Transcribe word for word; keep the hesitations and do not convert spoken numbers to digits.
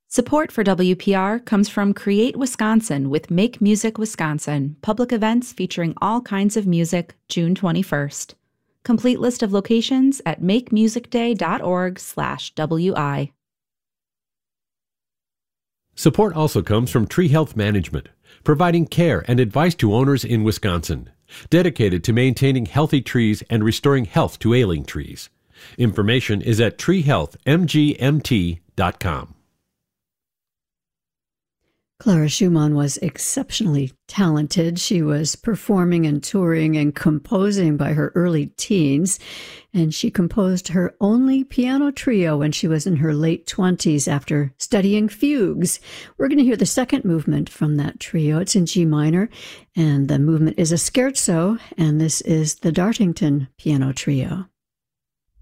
Support for W P R comes from Create Wisconsin with Make Music Wisconsin, public events featuring all kinds of music, June twenty-first. Complete list of locations at makemusicday.org slash WI. Support also comes from Tree Health Management, providing care and advice to owners in Wisconsin, dedicated to maintaining healthy trees and restoring health to ailing trees. Information is at tree health m g m t dot com. Clara Schumann was exceptionally talented. She was performing and touring and composing by her early teens, and she composed her only piano trio when she was in her late twenties after studying fugues. We're going to hear the second movement from that trio. It's in G minor, and the movement is a scherzo, and this is the Dartington Piano Trio.